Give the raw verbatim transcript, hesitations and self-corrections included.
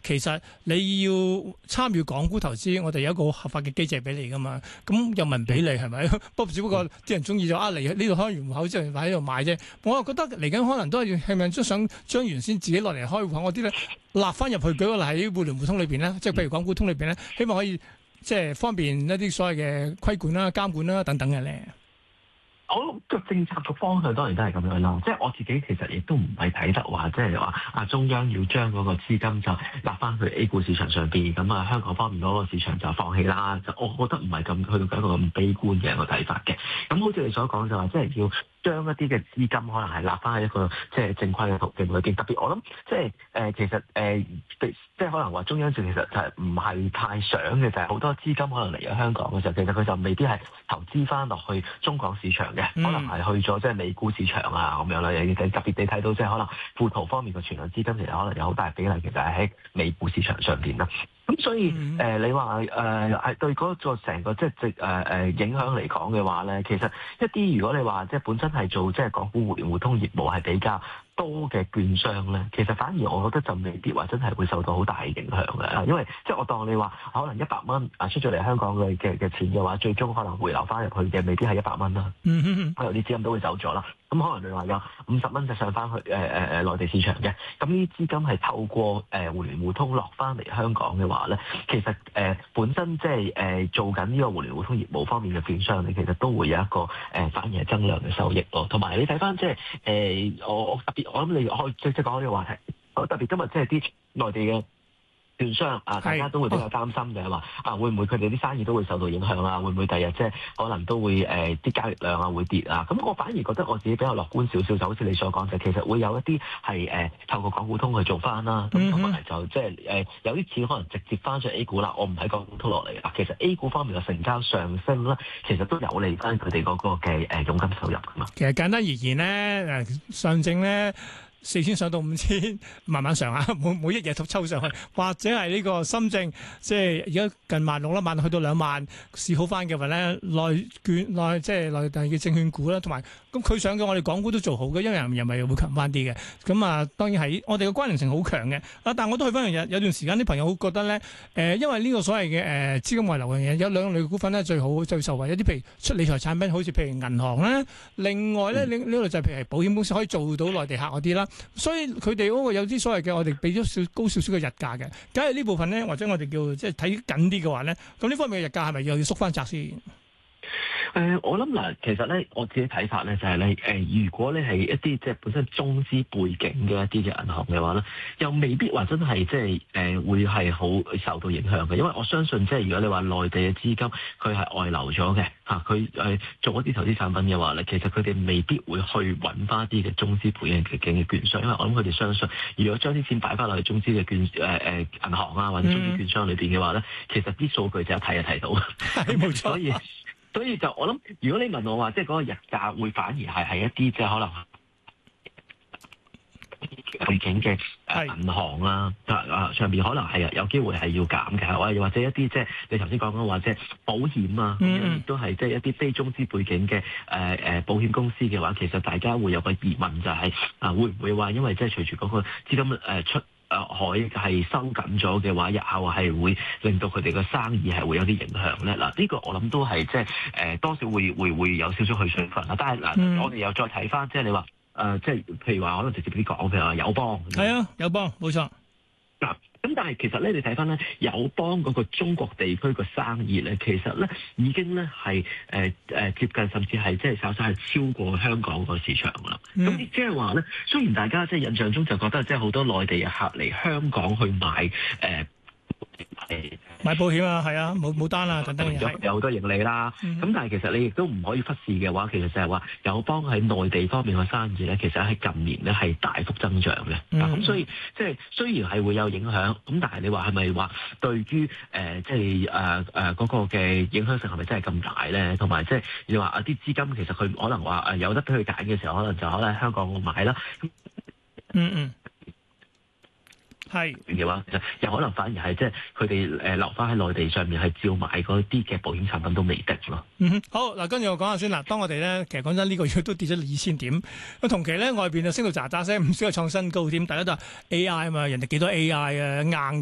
其實你要參與港股投資，我哋有一個合法嘅機制俾你噶嘛。咁又問俾你係咪？不過只不過啲人中意就啊嚟呢度開完戶口之後喺度買啫。我又覺得嚟緊可能都係係咪都想將原先自己落嚟開戶口嗰啲咧納翻入去，舉個例喺互聯互通裏邊咧，即係譬如港股通裏邊咧，希望可以即係方便一啲所謂嘅規管啦、監管啦等等嘅咧。 我個政策個方向當然都係咁樣啦，即係我自己其實亦都唔係睇得話，即係話啊中央要將嗰個資金就納翻去 A 股市場上邊，咁啊香港方面嗰個市場就放棄啦。就我覺得唔係咁去到一個咁悲觀嘅一個睇法嘅。咁好似你所講就話，即係要將一啲嘅資金可能係納翻喺一個即係正規嘅途徑裏邊。特別我諗即係誒、呃、其實誒、呃、即係可能話中央政其實就係唔係太想嘅，就係、是、好多資金可能嚟咗香港嘅時候，其實佢就未必係投資翻落去中港市場嘅。嗯、可能係去咗即係美股市場啊咁樣啦，又特別地睇到即係可能富途方面嘅存量資金其實可能有好大比例其實係喺美股市場上邊啦。咁所以誒、嗯呃，你話誒係對嗰個成個即係即誒誒影響嚟講嘅話咧，其實一啲如果你話即係本身係做即係港股互聯互通業務係比較多嘅券商咧，其實反而我覺得就未必話真係會受到好大嘅影響嘅，因為即係我當你話可能一百蚊啊出咗嚟香港嘅嘅嘅錢嘅話，最終可能回流翻入去嘅未必係一百蚊啦，可能啲資金都會走咗啦。咁可能你話有五十蚊就上翻去誒誒誒內地市場嘅，咁呢啲資金係透過誒、呃、互聯互通落翻嚟香港嘅話咧，其實誒、呃、本身即係誒做緊呢個互聯互通業務方面嘅券商咧，其實都會有一個誒、呃、反而係增量嘅收益咯。同埋你睇翻即係誒我我特別我諗你開即即講呢個話題，我特別今日即係啲內地嘅券商啊，大家都會比較擔心嘅係話啊，會唔會佢哋啲生意都會受到影響啊？會唔會第日即係可能都會誒啲、呃、交易量啊會跌啊？咁我反而覺得我自己比較樂觀少少，就好似你所講，就其實會有一啲係誒透過港股通去做翻啦，咁同埋就即係誒有啲錢可能直接翻上 A 股啦，我唔喺港股通落嚟啦。其實 A 股方面嘅成交上升啦，其實都有利翻佢哋嗰個嘅誒佣金收入噶嘛。其實簡單而言咧，誒上證咧。四千上到五千，慢慢上啊！每每一日都抽上去，或者係呢個深證，即係而家近萬六啦，萬去到兩萬，市好翻嘅話咧，內券內即係內地嘅證券股啦，同埋咁佢上嘅我哋港股都做好嘅，因為人人民幣會強翻啲嘅。咁啊，當然係我哋嘅關聯性好強嘅。啊，但我都去翻樣嘢，有段時間啲朋友會覺得咧，誒、呃，因為呢個所謂嘅誒資金外流嘅嘢，有兩類股份咧最好最受惠，一啲譬如出理財產品，好似譬如銀行咧，另外咧呢呢度就係譬如係保險公司可以做到內地客嗰啲啦。所以佢哋嗰個有啲所謂嘅，我哋俾咗少高少少嘅日價嘅。假如呢部分咧，或者我哋叫即係睇緊啲嘅話咧，咁呢方面嘅日價係咪又要縮翻窄先？誒、 呃，我諗嗱，其實咧，我自己睇法咧就係、是、咧，誒、呃，如果你係一啲即係本身中資背景嘅一啲嘅銀行嘅話咧，又未必話真係即係誒會係好受到影響嘅，因為我相信即係如果你話內地嘅資金佢係外流咗嘅嚇，佢、啊、誒做一啲投資產品嘅話咧，其實佢哋未必會去揾翻啲嘅中資背景嘅券商，因為我諗佢哋相信，如果將啲錢擺翻落去中資嘅券誒誒銀行啊或者中資券商裏邊嘅話咧，嗯、其實啲數據就一睇就睇到，係冇錯，所以。所以就我諗，如果你問我話，即係嗰個日價會反而係係一啲即係可能背景嘅銀行啊啊上邊可能係有機會係要減嘅，或或者一啲即係你頭先講緊話即係保險啊，亦、嗯、都係即係一啲非中資背景嘅誒誒保險公司嘅話，其實大家會有個疑問就係、是、啊會唔會話因為即係隨住嗰個資金誒出海係收緊咗嘅話，日後係會令到佢哋嘅生意係會有啲影響咧。嗱，呢個我諗都係即係誒多少會會會有少少去水分啦。但係嗱，嗯、我哋又再睇翻，即係你話誒、呃，即係譬如話可能直接啲講，譬如話友邦， 係啊，友邦冇錯。 嗱，咁但係其實咧，你睇翻咧，友邦嗰個中國地區個生意咧，其實咧已經咧係誒誒接近，甚至係即係稍稍係超過香港個市場啦。咁即係話咧，雖然大家即係印象中就覺得即係好多內地嘅客嚟香港去買誒。呃買保險啊，係啊，冇冇單啊，等等有有好多盈利啦。咁、嗯、但係其實你亦都唔可以忽視嘅話，其實就係話友邦喺內地方面嘅生意咧，其實喺近年咧係大幅增長嘅。咁、嗯、所以即係雖然係會有影響，咁但係你話係咪話對於誒即係誒誒嗰個嘅影響性係咪真係咁大咧？同埋即係你話啊啲資金其實佢可能話誒有得俾佢揀嘅時候，可能就可能喺香港買啦。 嗯嗯。係嘅話，又可能反而係即係佢哋誒留翻喺內地上面係照買嗰啲嘅保險產品都未定咯。 嗯哼，好嗱，跟住我講下先嗱。當我哋咧，其實講真呢個月都跌咗二千點，咁同期咧外邊就升到喳喳聲，唔少係創新高添。大家都話 A I 啊嘛，人哋幾多 A I 啊硬。